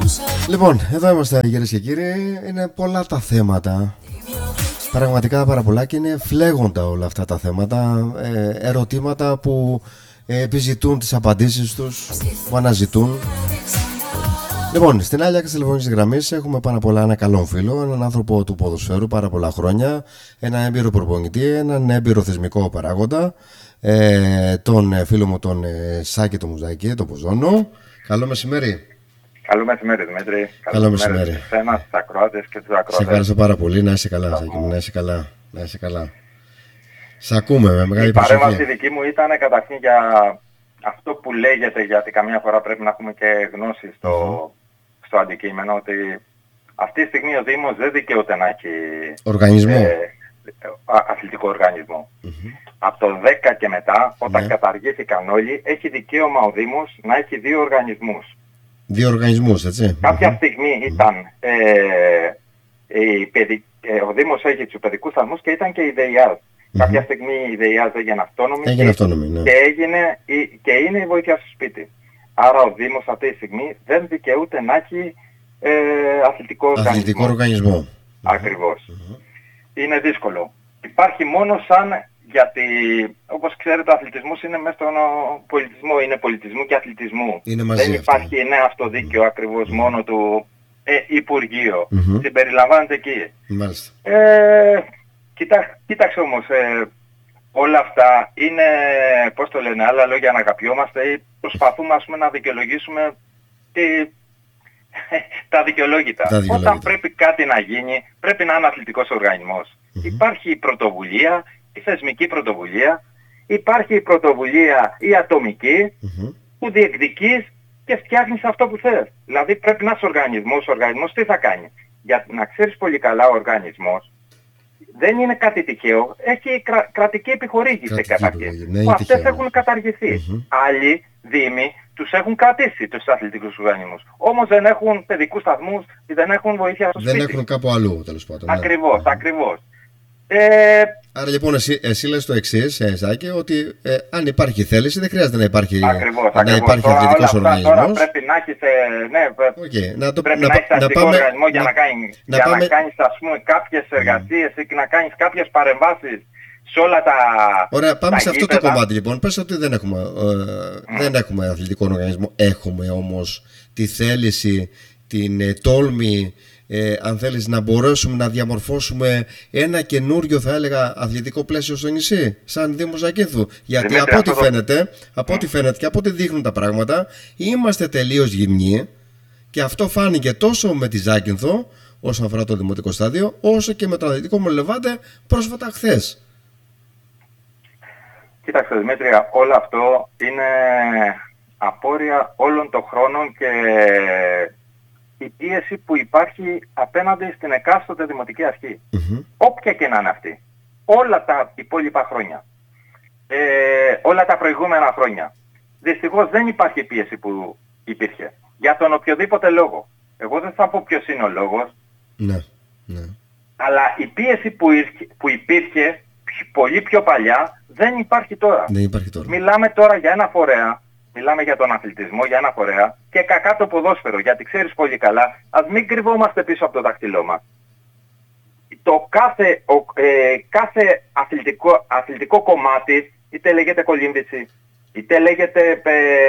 Λοιπόν, εδώ είμαστε κυρίες και κύριοι. Είναι πολλά τα θέματα. Πραγματικά πάρα πολλά και είναι φλέγοντα όλα αυτά τα θέματα. Ερωτήματα που επιζητούν τις απαντήσεις τους, που αναζητούν. Λοιπόν, στην άλλη άκρη της τηλεφωνικής γραμμής έχουμε πάνω απ' όλα ένα καλό φίλο, έναν άνθρωπο του ποδοσφαίρου πάρα πολλά χρόνια, έναν έμπειρο προπονητή, έναν έμπειρο θεσμικό παράγοντα, τον φίλο μου τον Σάκη το Μουζάκη, τον Ποζόνο. Καλό μεσημέρι. Καλό μεσημέρι, Δημήτρη. Καλό μεσημέρι. Σε εσένα, στους ακροάτες και τους ακροάτες. Σε ευχαριστώ πάρα πολύ. Να είσαι καλά, Σάκη μου. Να είσαι καλά. Να είσαι καλά. Σ' ακούμε με μεγάλη προσοχή. Η παρέμβαση δική μου ήταν καταρχήν για αυτό που λέγεται, γιατί καμιά φορά πρέπει να έχουμε και γνώση στο αντικείμενο, ότι αυτή τη στιγμή ο Δήμος δεν δικαιούται να έχει οργανισμό. Αθλητικό οργανισμό. Από το 10 και μετά, όταν καταργήθηκαν όλοι, έχει δικαίωμα ο Δήμος να έχει δύο οργανισμούς. Δύο οργανισμούς, έτσι. Κάποια στιγμή ήταν ο Δήμος έχει τους παιδικούς σταθμούς και ήταν και η ΔΕΙΑΔ. Κάποια στιγμή η ΔΕΙΑΔ έγινε αυτόνομη, ναι. και είναι η βοήθεια στο σπίτι. Άρα ο Δήμος αυτή τη στιγμή δεν δικαιούται να έχει αθλητικό οργανισμό. Ακριβώς. Είναι δύσκολο. Υπάρχει μόνο γιατί όπως ξέρετε ο αθλητισμός είναι μέσα στον πολιτισμό, είναι πολιτισμού και αθλητισμού. Δεν υπάρχει αυτοδίκαιο ακριβώς μόνο του Υπουργείο. Συμπεριλαμβάνεται εκεί. Μάλιστα. Κοίταξε όμως, όλα αυτά είναι, πώς το λένε, άλλα λόγια να αγαπιόμαστε ή προσπαθούμε να δικαιολογήσουμε τα δικαιολόγητα. Όταν πρέπει κάτι να γίνει, πρέπει να είναι αθλητικός οργανισμός. Υπάρχει η πρωτοβουλία, η θεσμική πρωτοβουλία, υπάρχει η πρωτοβουλία η ατομική, που διεκδικείς και φτιάχνεις αυτό που θες. Δηλαδή πρέπει να είσαι οργανισμός. Ο οργανισμός τι θα κάνει? Για να ξέρεις πολύ καλά, ο οργανισμός δεν είναι κάτι τυχαίο. Έχει κρατική επιχορήγηση καταρχήν. Ναι, που αυτές έχουν καταργηθεί. Άλλοι δήμοι τους έχουν κρατήσει τους αθλητικούς οργανισμούς. Όμως δεν έχουν παιδικούς σταθμούς ή δεν έχουν βοήθεια στο σπίτι. Δεν έχουν κάπου αλλού, τέλος πάντων. Ακριβώς. Άρα λοιπόν εσύ λες το εξής, Σάκη, ότι αν υπάρχει θέληση δεν χρειάζεται να υπάρχει αθλητικός οργανισμός. Τώρα πρέπει να έχεις, πρέπει να έχεις αθλητικό οργανισμό για να κάνεις κάποιες εργασίες ή να κάνεις κάποιες παρεμβάσεις σε όλα τα... Ωραία, πάμε σε αυτό το κομμάτι λοιπόν. Πες ότι δεν έχουμε αθλητικό οργανισμό. Έχουμε όμως τη θέληση, την τόλμη, αν θέλεις, να μπορέσουμε να διαμορφώσουμε ένα καινούριο, θα έλεγα, αθλητικό πλαίσιο στο νησί, σαν Δήμο Ζακύνθου. Γιατί από ό,τι φαίνεται και από ό,τι δείχνουν τα πράγματα, είμαστε τελείως γυμνοί και αυτό φάνηκε τόσο με τη Ζάκυνθο όσον αφορά το δημοτικό στάδιο, όσο και με το αθλητικό Μολεβάντε πρόσφατα χθες. Κοίταξε Δημήτρη, όλο αυτό είναι απόρρια όλων των χρόνων και η πίεση που υπάρχει απέναντι στην εκάστοτε δημοτική αρχή. Όποια και να είναι αυτή. Όλα τα υπόλοιπα χρόνια. Όλα τα προηγούμενα χρόνια. Δυστυχώς δεν υπάρχει πίεση που υπήρχε. Για τον οποιοδήποτε λόγο. Εγώ δεν θα πω ποιος είναι ο λόγος. Ναι. Αλλά η πίεση που υπήρχε πολύ πιο παλιά δεν υπάρχει τώρα. Μιλάμε τώρα για ένα φορέα. Μιλάμε για τον αθλητισμό, για ένα φορέα και κακά το ποδόσφαιρο, γιατί ξέρεις πολύ καλά, ας μην κρυβόμαστε πίσω από το δάχτυλό μας. Το κάθε αθλητικό κομμάτι, είτε λέγεται κολύμβηση, είτε λέγεται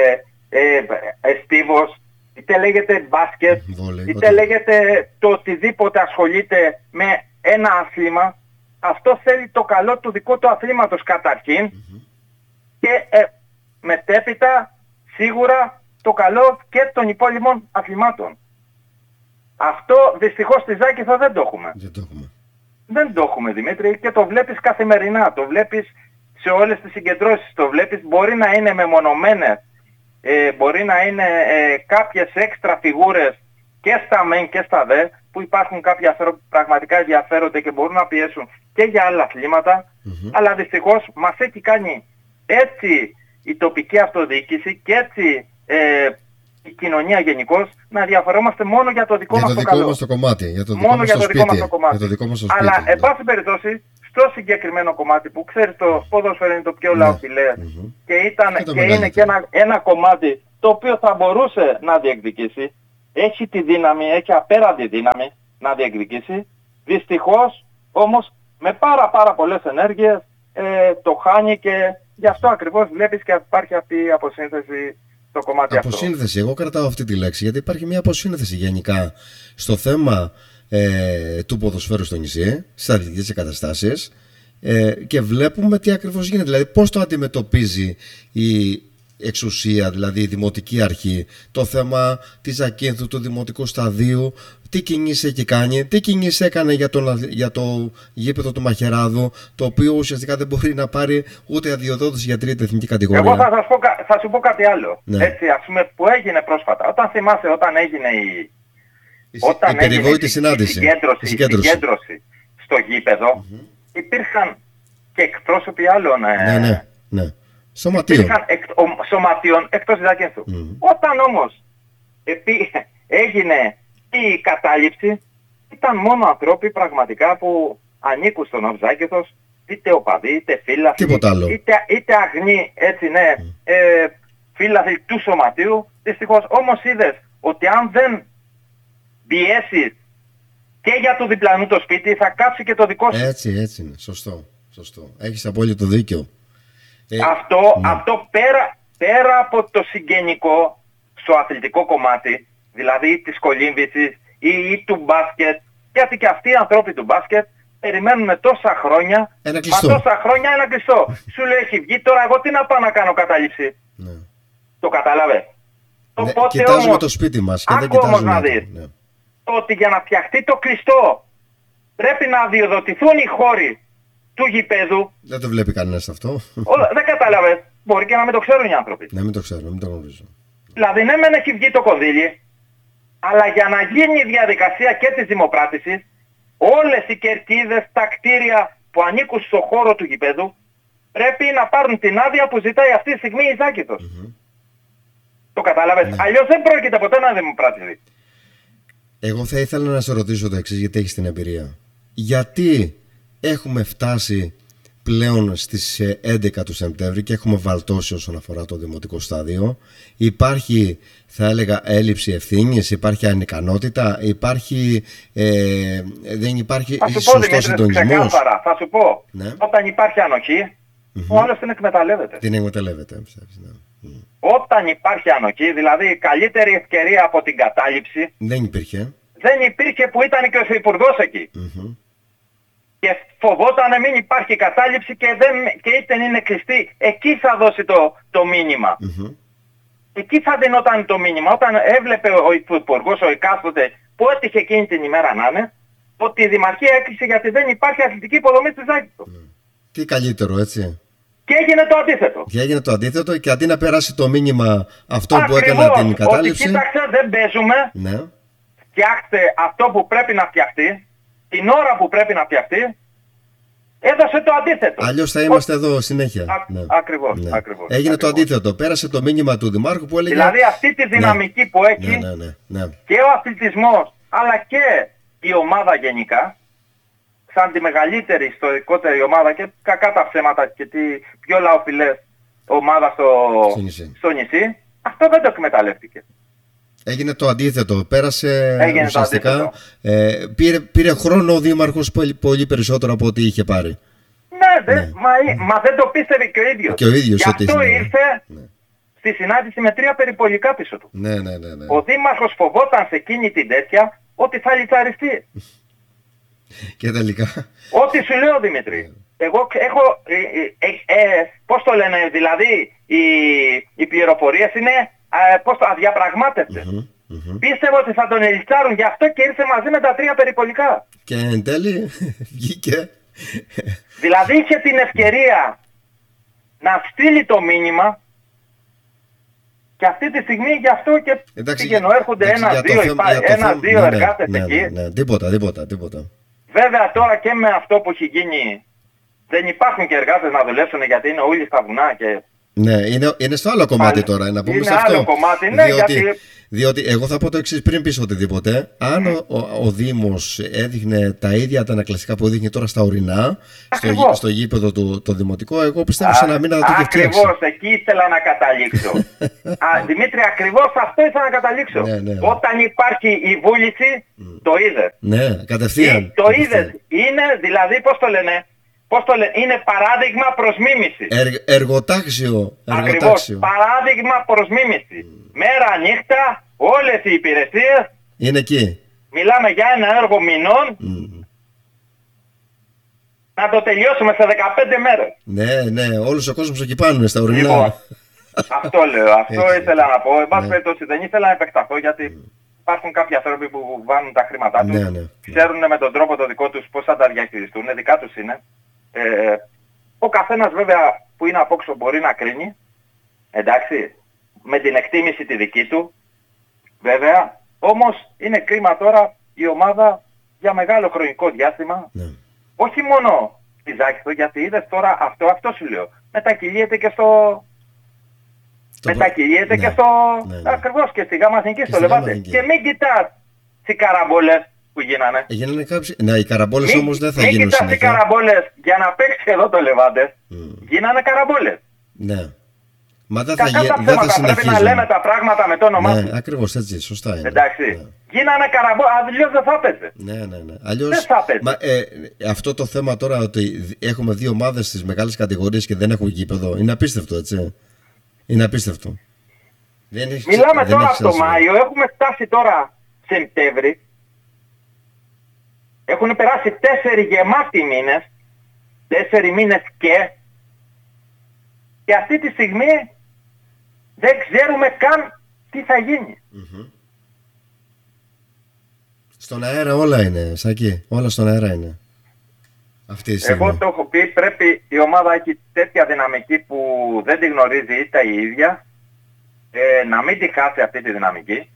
στίβος, είτε λέγεται μπάσκετ, είτε λέγεται το οτιδήποτε ασχολείται με ένα άθλημα, αυτό θέλει το καλό του δικού του αθλήματος καταρχήν και μετέπειτα σίγουρα το καλό και των υπόλοιπων αθλημάτων. Αυτό δυστυχώς στη Ζάκυνθο δεν το έχουμε. Δεν το έχουμε Δημήτρη και το βλέπεις καθημερινά. Το βλέπεις σε όλες τις συγκεντρώσεις. Το βλέπεις, μπορεί να είναι μεμονωμένες, μπορεί να είναι κάποιες έξτρα φιγούρες και στα μεν και στα δε, που υπάρχουν κάποιοι άνθρωποι που πραγματικά ενδιαφέρονται και μπορούν να πιέσουν και για άλλα αθλήματα, αλλά δυστυχώς μας έχει κάνει έτσι η τοπική αυτοδιοίκηση και έτσι η κοινωνία γενικώς να διαφορόμαστε μόνο για το δικό μας το καλό. Μόνο για το δικό μας το κομμάτι. Αλλά εν πάση περιπτώσει στο συγκεκριμένο κομμάτι που ξέρεις το ποδόσφαιρο είναι το πιο λαοφιλές και είναι και ένα κομμάτι το οποίο θα μπορούσε να διεκδικήσει έχει τη δύναμη, έχει απέραντη δύναμη να διεκδικήσει. Δυστυχώς όμως με πάρα πολλές ενέργειες το χάνει και γι' αυτό ακριβώς βλέπεις και υπάρχει αυτή η αποσύνθεση στο κομμάτι αυτό. Αποσύνθεση, εγώ κρατάω αυτή τη λέξη γιατί υπάρχει μια αποσύνθεση γενικά στο θέμα του ποδοσφαίρου στο νησί, στις αθλητικές εγκαταστάσεις και βλέπουμε τι ακριβώς γίνεται. Δηλαδή πώς το αντιμετωπίζει η εξουσία, δηλαδή η δημοτική αρχή, το θέμα της Ζακίνθου, του δημοτικού σταδίου, τι κινήσεις έχει κάνει, τι κινήσεις έκανε για το γήπεδο του Μαχαιράδου, το οποίο ουσιαστικά δεν μπορεί να πάρει ούτε αδειοδότηση για τρίτη εθνική κατηγορία. Εγώ θα σου πω κάτι άλλο. Ναι. Έτσι, ας πούμε, που έγινε πρόσφατα. Όταν θυμάσαι, όταν έγινε η περιβόητη συγκέντρωση στο γήπεδο, υπήρχαν και εκπρόσωποι άλλων. Ναι. Σωματείων. Υπήρχαν σωματείων εκτός Ζακίνθου. Όταν όμως έγινε η κατάληψη, ήταν μόνο ανθρώποι πραγματικά που ανήκουν στον Ζάκυνθος, είτε οπαδοί, είτε φίλαθλοι, είτε αγνοί, έτσι ναι, φίλαθλοι του σωματείου. Δυστυχώς όμως είδες ότι αν δεν πιέσεις και για το διπλανού το σπίτι, θα κάψει και το δικό σου. Έτσι είναι. Σωστό. Έχεις απόλυτο δίκιο. Αυτό πέρα από το συγγενικό στο αθλητικό κομμάτι, δηλαδή της κολύμβησης ή του μπάσκετ, γιατί και αυτοί οι ανθρώποι του μπάσκετ περιμένουν τόσα χρόνια ένα κλειστό. Σου λέει έχει βγει, τώρα εγώ τι να πάω να κάνω κατάληψη. Ναι. Το κατάλαβες. Οπότε κοιτάζουμε όμως, το σπίτι μας και δεν κοιτάζουμε να δεις ότι για να φτιαχτεί το κλειστό πρέπει να αδειοδοτηθούν οι χώροι του γηπέδου. Δεν το βλέπει κανένας αυτό. Δεν κατάλαβες. Μπορεί και να μην το ξέρουν οι άνθρωποι. Να μην το ξέρουν, να μην το γνωρίζω. Δηλαδή ναι μεν έχει βγει το κονδύλι, αλλά για να γίνει η διαδικασία και της δημοπράτησης, όλες οι κερκίδες, τα κτίρια που ανήκουν στο χώρο του γηπέδου πρέπει να πάρουν την άδεια που ζητάει αυτή τη στιγμή η Ζάκυνθος. Το κατάλαβες. Ναι. Αλλιώς δεν πρόκειται ποτέ να δημοπράτησει. Εγώ θα ήθελα να σε ρωτήσω το εξής, γιατί έχεις την εμπειρία. Γιατί έχουμε φτάσει πλέον στις 11 του Σεπτέμβρη και έχουμε βαλτώσει όσον αφορά το δημοτικό στάδιο? Υπάρχει, θα έλεγα, έλλειψη ευθύνης, υπάρχει ανικανότητα, δεν υπάρχει σωστός συντονισμός? Θα σου πω, ναι. Όταν υπάρχει ανοχή, ο άλλος την εκμεταλλεύεται. Όταν υπάρχει ανοχή, δηλαδή η καλύτερη ευκαιρία από την κατάληψη δεν υπήρχε που ήταν και ο υπουργός εκεί. Και φοβόταν να μην υπάρχει κατάληψη και είτε είναι κλειστή. Εκεί θα δώσει το μήνυμα. Εκεί θα δινόταν το μήνυμα. Όταν έβλεπε ο υπουργός, ο εκάστοτε, που έτυχε εκείνη την ημέρα να είναι, ότι η Δημαρχία έκλεισε γιατί δεν υπάρχει αθλητική υποδομή στη Ζάκυνθο. Τι καλύτερο, έτσι. Και έγινε το αντίθετο. Και αντί να περάσει το μήνυμα αυτό που έκανε την κατάληψη. Ότι κοίταξε, δεν παίζουμε. Ναι. Φτιάχτε αυτό που πρέπει να φτιαχτεί, την ώρα που πρέπει να φτιαχτεί, έδωσε το αντίθετο. Αλλιώς θα είμαστε εδώ συνέχεια. Ακριβώς. Έγινε το αντίθετο. Πέρασε το μήνυμα του Δημάρχου που έλεγε. Δηλαδή αυτή τη δυναμική που έχει και ο αθλητισμός, αλλά και η ομάδα γενικά, σαν τη μεγαλύτερη ιστορικότερη ομάδα και κακά τα ψέματα και τη πιο λαοφιλές ομάδα στο νησί, αυτό δεν το εκμεταλλεύτηκε. Έγινε το αντίθετο. Πέρασε ουσιαστικά. Πήρε χρόνο ο Δήμαρχος πολύ περισσότερο από ό,τι είχε πάρει. Ναι. Μα δεν το πίστευε και ο ίδιος. Γι' αυτό ήρθε στη συνάντηση με 3 περιπολικά πίσω του. Ναι. Ο Δήμαρχος φοβόταν σε εκείνη την τέτοια ότι θα λιτσαριστεί. Και τελικά. Ό,τι σου λέω, Δημήτρη. Εγώ έχω, πώς το λένε, δηλαδή οι πληροφορίες είναι αδιαπραγμάτευτες. Πίστευε ότι θα τον ελιτσάρουν, γι' αυτό και ήρθε μαζί με τα 3 περιπολικά. Και εν τέλει βγήκε. Δηλαδή είχε την ευκαιρία να στείλει το μήνυμα και αυτή τη στιγμή γι' αυτό και έρχονται ένα-δύο εργάτες εκεί. Ναι, τίποτα. Βέβαια τώρα και με αυτό που έχει γίνει δεν υπάρχουν και εργάτες να δουλέψουν γιατί είναι όλοι στα βουνά και... Ναι, είναι στο άλλο κομμάτι τώρα, να πούμε σε αυτό. Είναι άλλο κομμάτι, ναι, διότι γιατί Διότι εγώ θα πω το εξής πριν πεις οτιδήποτε. Αν ο Δήμος έδειχνε τα ίδια τα ανακλαστικά που έδειχνε τώρα στα ορεινά, στο γήπεδο το δημοτικό, εγώ πιστεύω σε ένα μήνα θα το είχε φτιάξει. Ακριβώς, εκεί ήθελα να καταλήξω. Δημήτρη, ακριβώς αυτό ήθελα να καταλήξω. Όταν υπάρχει η βούληση, το είδες. Ναι, κατευθείαν. Το είδες. Είναι, δηλαδή, πώς το λένε, είναι παράδειγμα προς μίμηση. Εργοτάξιο. Ακριβώς, παράδειγμα προς μίμηση. Μέρα, νύχτα, όλες οι υπηρεσίες είναι εκεί. Μιλάμε για ένα έργο μηνών. Να το τελειώσουμε σε 15 μέρες. Ναι, όλος ο κόσμος εκεί πάνω στα ορεινά. Λοιπόν, αυτό λέω, αυτό ήθελα να πω. Εν πάση περιπτώσει δεν ήθελα να επεκταθώ γιατί υπάρχουν κάποιοι άνθρωποι που βάνουν τα χρήματά τους. Ξέρουν με τον τρόπο το δικό τους πώς θα τα διαχειριστούν, δικά τους είναι. Ο καθένας βέβαια που είναι απόξω μπορεί να κρίνει, εντάξει, με την εκτίμηση τη δική του, βέβαια, όμως είναι κρίμα τώρα η ομάδα για μεγάλο χρονικό διάστημα, όχι μόνο στη Ζάκηθο, γιατί είδες τώρα αυτό σου λέω, μετακυλίεται και στο... ακριβώς και στη Γάμα Εθνική, στο Λεβάντε. Και μην κοιτάς τις καραμπόλες που γίνανε. Γίνανε κάποιοι... Ναι, οι καραμπόλες όμως δεν θα γίνουν συνέχεια. Μην κοιτάς τις καραμπόλες για να παίξει εδώ το Λεβάντε. Γίνανε καραμπόλες. Ναι. Μα δεν θα συνεχίζουν. Πρέπει να λέμε τα πράγματα με το όνομά του. Ναι, ακριβώς έτσι, σωστά είναι. Εντάξει. Γίνανε καραμπόλες, αλλιώς δεν θα έπαιζε. Ναι. Αλλιώς, δεν θα έπαιζε. Αυτό το θέμα τώρα ότι έχουμε δύο ομάδες στις μεγάλες κατηγορίες και δεν έχουν γήπεδο, είναι απίστευτο, έτσι. Είναι απίστευτο. Μιλάμε τώρα από το Μάιο, έχουμε φτάσει τώρα Σεπτέμβρη. Έχουν περάσει 4 γεμάτοι μήνες, 4 μήνες και αυτή τη στιγμή δεν ξέρουμε καν τι θα γίνει. Στον αέρα όλα είναι, Σάκη, όλα στον αέρα είναι. Εγώ το έχω πει, πρέπει η ομάδα έχει τέτοια δυναμική που δεν τη γνωρίζει είτε η ίδια, να μην τη χάσει αυτή τη δυναμική.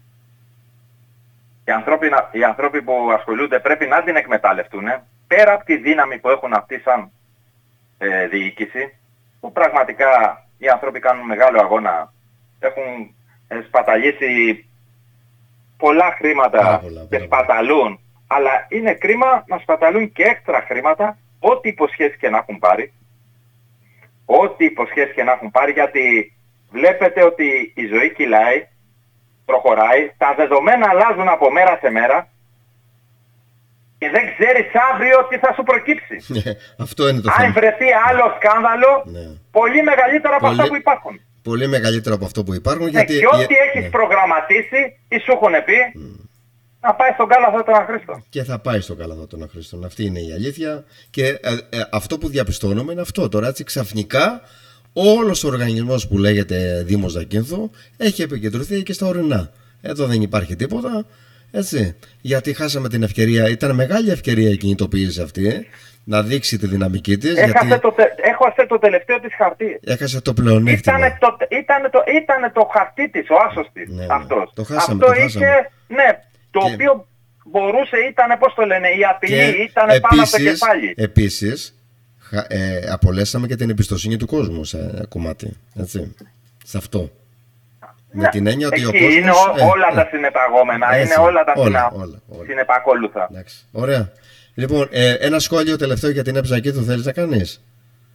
Οι άνθρωποι που ασχολούνται πρέπει να την εκμεταλλευτούν, πέρα από τη δύναμη που έχουν αυτοί σαν διοίκηση, που πραγματικά οι άνθρωποι κάνουν μεγάλο αγώνα, έχουν σπαταλήσει πολλά χρήματα και σπαταλούν, αλλά είναι κρίμα να σπαταλούν και έξτρα χρήματα, ό,τι υποσχέσεις και να έχουν πάρει. Ό,τι υποσχέσεις και να έχουν πάρει, γιατί βλέπετε ότι η ζωή κυλάει, προχωράει, τα δεδομένα αλλάζουν από μέρα σε μέρα και δεν ξέρεις αύριο τι θα σου προκύψει. Αυτό είναι το θέμα. Αν βρεθεί άλλο σκάνδαλο, πολύ μεγαλύτερο από αυτά που υπάρχουν. Πολύ μεγαλύτερο από αυτό που υπάρχουν. Γιατί... Και ό,τι έχεις προγραμματίσει ή σου έχουν πει, να πάει στον κάλαθο των αχρήστων. Και θα πάει στον κάλαθο των αχρήστων. Αυτή είναι η αλήθεια. Και αυτό που διαπιστώνουμε είναι αυτό. Τώρα έτσι ξαφνικά όλος ο οργανισμός που λέγεται Δήμος Ζακύνθου έχει επικεντρωθεί και στα ορεινά. Εδώ δεν υπάρχει τίποτα. Έτσι. Γιατί χάσαμε την ευκαιρία. Ήταν μεγάλη ευκαιρία η κινητοποίηση αυτή. Να δείξει τη δυναμική της. Έχασε το τελευταίο της χαρτί. Έχασε το πλεονέκτημα. Ήταν το χαρτί της, ο άσος της. Αυτός. Το χάσαμε. Το οποίο μπορούσε, ήταν, πώς το λένε, η απειλή ήταν πάνω στο κεφάλι. Επίσης, απολέσαμε και την εμπιστοσύνη του κόσμου σε ένα κομμάτι. Έτσι. Σε αυτό. Με την έννοια ότι ο κόσμος... Είναι όλα τα συνεπαγόμενα. Είναι όλα τα συνεπακόλουθα. Ωραία. Λοιπόν, ένα σχόλιο τελευταίο για την Ζακύνθου θέλεις να κάνεις?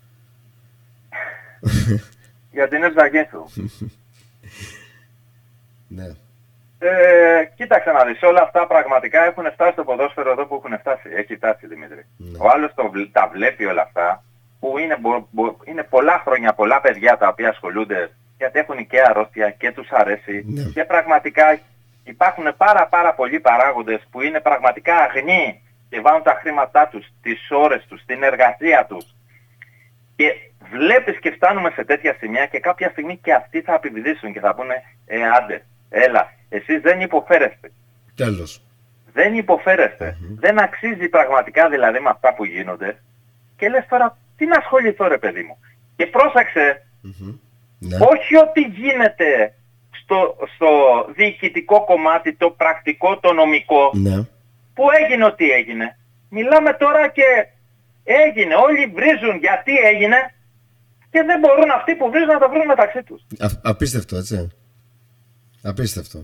Για την Ζακύνθου. Ναι. Κοίταξε να δεις, όλα αυτά πραγματικά έχουν φτάσει στο ποδόσφαιρο εδώ που έχουν φτάσει. Έχει φτάσει, Δημήτρη. Ο άλλος τα βλέπει όλα αυτά, που είναι πολλά χρόνια, πολλά παιδιά τα οποία ασχολούνται, γιατί έχουν και αρρώστια και τους αρέσει. Και πραγματικά υπάρχουν πάρα πολλοί παράγοντες που είναι πραγματικά αγνοί και βάζουν τα χρήματά τους, τις ώρες τους, την εργασία τους. Και βλέπεις και φτάνουμε σε τέτοια σημεία και κάποια στιγμή και αυτοί θα επιβιδίσουν και θα πούνε άντε, έλα, εσείς δεν υποφέρεστε. Τέλος. Δεν υποφέρεστε. Δεν αξίζει πραγματικά δηλαδή με αυτά που γίνονται. Και λες τώρα, τι να ασχοληθώ ρε παιδί μου. Και πρόσεξε, όχι ότι γίνεται στο διοικητικό κομμάτι, το πρακτικό, το νομικό, που έγινε ό,τι έγινε. Μιλάμε τώρα και έγινε. Όλοι βρίζουν γιατί έγινε και δεν μπορούν αυτοί που βρίζουν να τα βρουν μεταξύ τους. Απίστευτο, έτσι. Απίστευτο.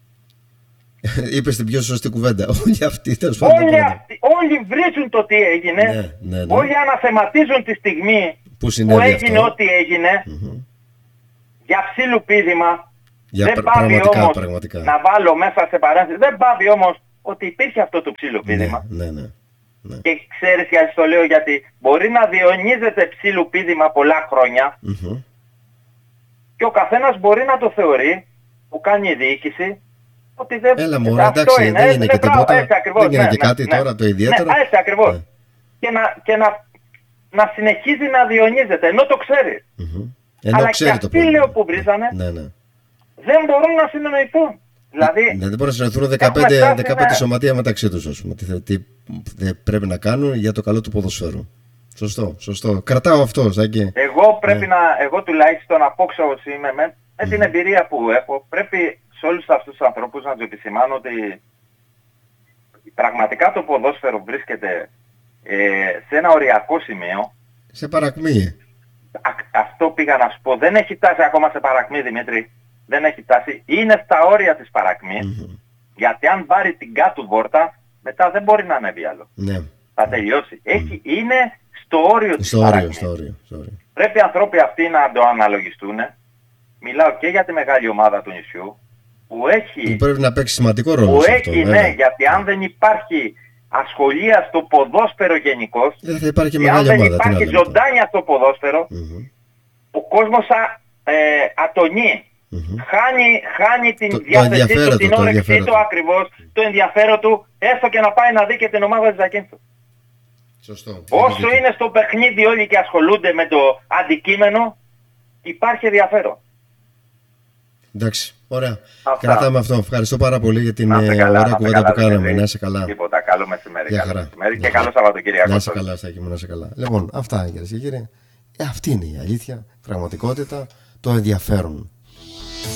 Είπες την πιο σωστή κουβέντα. Όλοι αυτοί όλοι βρίζουν το τι έγινε. Ναι. Όλοι αναθεματίζουν τη στιγμή που έγινε ό,τι έγινε. Για ψιλοπίδημα. Δεν πάβει όμως πραγματικά. να βάλω μέσα σε παρένθεση. Δεν πάβει όμως ότι υπήρχε αυτό το ψιλοπίδημα. Ναι. Και ξέρεις γιατί το λέω, γιατί μπορεί να διονύζεται ψιλοπίδημα πολλά χρόνια και ο καθένας μπορεί να το θεωρεί, που κάνει η διοίκηση, ότι δεν... Έλα μωρέ, εντάξει, δεν είναι και τίποτα, δεν είναι και κάτι τώρα το ιδιαίτερο. Ναι, έτσι ακριβώς. Και να συνεχίζει να διονύζεται, ενώ το ξέρει. Αλλά και αυτοί, λέω, που βρίζανε, δεν μπορούν να συνεννοηθούν. Δηλαδή, δεν μπορούν να συνεννοηθούν 15 σωματεία μεταξύ τους, ας πούμε. Τι πρέπει να κάνουν για το καλό του ποδοσφαίρου. Σωστό. Κρατάω αυτό, Ζάκη. Εγώ τουλάχιστον απόξω όσοι είμαι με την εμπειρία που έχω, πρέπει σε όλους αυτούς τους ανθρώπους να τους επισημάνω ότι πραγματικά το ποδόσφαιρο βρίσκεται σε ένα οριακό σημείο. Σε παρακμή. Αυτό πήγα να σου πω. Δεν έχει φτάσει ακόμα σε παρακμή, Δημήτρη. Δεν έχει φτάσει. Είναι στα όρια της παρακμής. Γιατί αν πάρει την κάτω βόρτα, μετά δεν μπορεί να ανέβει άλλο. Ναι. Θα τελειώσει. Είναι στο όριο της παρακμής. Στο όριο. Πρέπει οι ανθρώποι αυτοί να το αναλογιστούν. Μιλάω και για τη μεγάλη ομάδα του νησιού, που πρέπει να παίξει σημαντικό ρόλο σε αυτό. Γιατί αν δεν υπάρχει ασχολία στο ποδόσφαιρο γενικώς, δεν θα υπάρχει μεγάλη ομάδα. Αν δεν υπάρχει ζωντάνια στο ποδόσφαιρο, ο κόσμος ατονεί. Χάνει την διάθεσή του, την όρεξή του ακριβώς, το ενδιαφέρον του, έστω και να πάει να δει και την ομάδα της Ζακίνθου. Σωστό. Όσο είναι στο παιχνίδι όλοι και ασχολούνται με το αντικείμενο, υπάρχει ενδιαφέρον. Εντάξει, ωραία. Κρατάμε αυτό. Ευχαριστώ πάρα πολύ για την ωραία κουβέντα που κάναμε. Να είσαι καλά. Τίποτα. Καλό μεσημέρι. Γεια χαρά. Και καλό Σαββατοκύριακο. Να είσαι καλά, Σάκη μου, να είσαι καλά. Λοιπόν, αυτά κυρίες και κύριοι. Αυτή είναι η αλήθεια, πραγματικότητα, το ενδιαφέρον.